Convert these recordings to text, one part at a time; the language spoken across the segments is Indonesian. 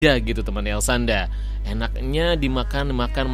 Ya gitu teman Elsanda. Enaknya dimakan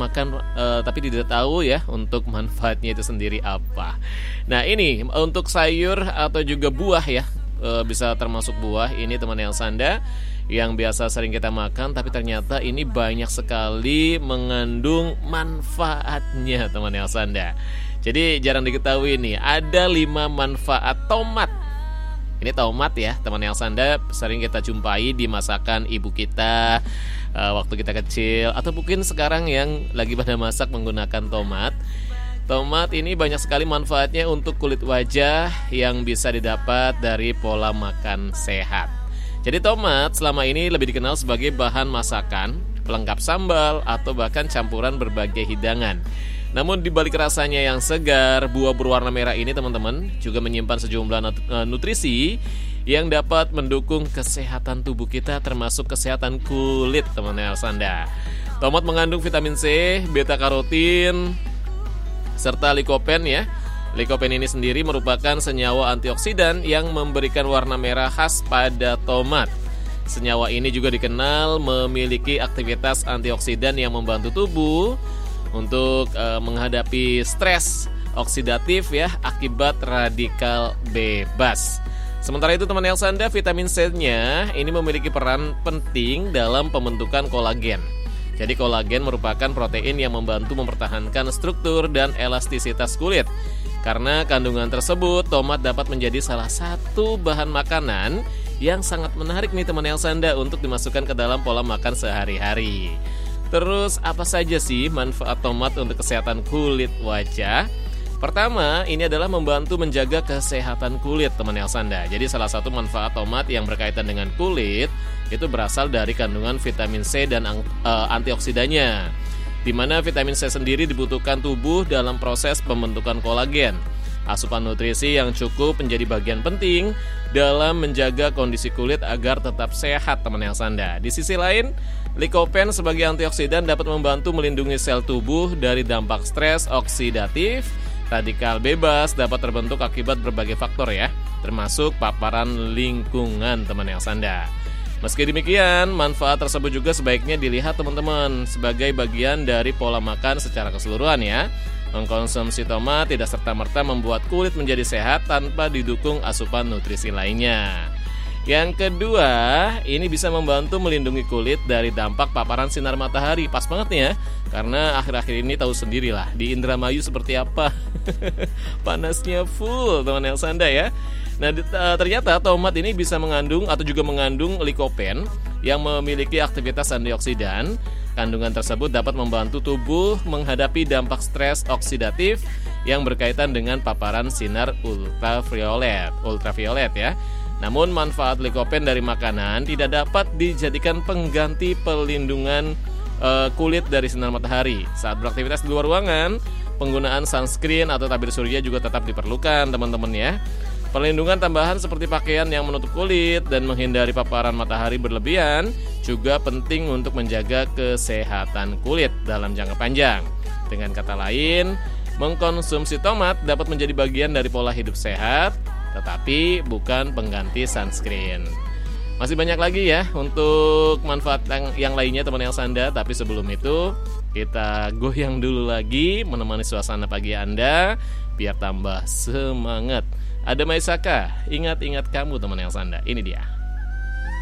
tapi tidak tahu ya untuk manfaatnya itu sendiri apa. Nah ini untuk sayur atau juga buah ya, bisa termasuk buah ini teman Elsanda yang biasa sering kita makan, tapi ternyata ini banyak sekali mengandung manfaatnya teman Elsanda. Jadi jarang diketahui nih, ada 5 manfaat tomat. Ini tomat ya teman Elsanda, sering kita jumpai di masakan ibu kita waktu kita kecil, atau mungkin sekarang yang lagi pada masak menggunakan tomat. Tomat ini banyak sekali manfaatnya untuk kulit wajah yang bisa didapat dari pola makan sehat. Jadi tomat selama ini lebih dikenal sebagai bahan masakan, pelengkap sambal, atau bahkan campuran berbagai hidangan. Namun di balik rasanya yang segar, buah berwarna merah ini teman-teman juga menyimpan sejumlah nutrisi yang dapat mendukung kesehatan tubuh kita, termasuk kesehatan kulit teman Elsanda. Tomat mengandung vitamin C, beta karotin, serta likopen ya. Likopen ini sendiri merupakan senyawa antioksidan yang memberikan warna merah khas pada tomat. Senyawa ini juga dikenal memiliki aktivitas antioksidan yang membantu tubuh untuk menghadapi stres oksidatif ya akibat radikal bebas. Sementara itu teman Elsanda, vitamin C-nya ini memiliki peran penting dalam pembentukan kolagen. Jadi kolagen merupakan protein yang membantu mempertahankan struktur dan elastisitas kulit. Karena kandungan tersebut, tomat dapat menjadi salah satu bahan makanan yang sangat menarik nih teman Elsanda untuk dimasukkan ke dalam pola makan sehari-hari. Terus apa saja sih manfaat tomat untuk kesehatan kulit wajah? Pertama, ini adalah membantu menjaga kesehatan kulit teman Elsanda. Jadi salah satu manfaat tomat yang berkaitan dengan kulit itu berasal dari kandungan vitamin C dan antioksidannya, di mana vitamin C sendiri dibutuhkan tubuh dalam proses pembentukan kolagen. Asupan nutrisi yang cukup menjadi bagian penting dalam menjaga kondisi kulit agar tetap sehat teman Elsanda. Di sisi lain, likopen sebagai antioksidan dapat membantu melindungi sel tubuh dari dampak stres oksidatif. Radikal bebas dapat terbentuk akibat berbagai faktor ya, termasuk paparan lingkungan teman Elsanda. Meski demikian, manfaat tersebut juga sebaiknya dilihat teman-teman sebagai bagian dari pola makan secara keseluruhan ya. Mengkonsumsi tomat tidak serta-merta membuat kulit menjadi sehat tanpa didukung asupan nutrisi lainnya. Yang kedua, ini bisa membantu melindungi kulit dari dampak paparan sinar matahari. Pas banget nih ya, karena akhir-akhir ini tahu sendirilah di Indramayu seperti apa. Panasnya full teman Elsanda ya. Nah ternyata tomat ini bisa mengandung atau juga mengandung likopen yang memiliki aktivitas antioksidan. Kandungan tersebut dapat membantu tubuh menghadapi dampak stres oksidatif yang berkaitan dengan paparan sinar ultraviolet ya. Namun manfaat likopen dari makanan tidak dapat dijadikan pengganti pelindungan kulit dari sinar matahari. Saat beraktivitas di luar ruangan, penggunaan sunscreen atau tabir surya juga tetap diperlukan teman-teman ya. Perlindungan tambahan seperti pakaian yang menutup kulit dan menghindari paparan matahari berlebihan juga penting untuk menjaga kesehatan kulit dalam jangka panjang. Dengan kata lain, mengkonsumsi tomat dapat menjadi bagian dari pola hidup sehat, tetapi bukan pengganti sunscreen. Masih banyak lagi ya untuk manfaat yang lainnya teman Elsanda, tapi sebelum itu kita goyang dulu lagi menemani suasana pagi Anda biar tambah semangat. Ada Maisaka, ingat-ingat kamu teman Elsanda. Ini dia.